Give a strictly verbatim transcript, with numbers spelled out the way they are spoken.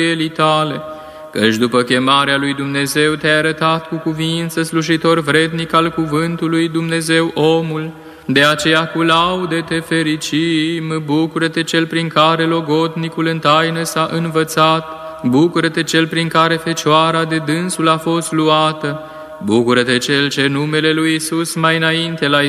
elii tale, căci după chemarea lui Dumnezeu te-ai arătat cu cuvință, slujitor vrednic al cuvântului Dumnezeu omul. De aceea cu laude te fericim, bucură-te cel prin care logodnicul în taină s-a învățat, bucură-te cel prin care fecioara de dânsul a fost luată, bucură-te cel ce numele lui Iisus mai înainte l-ai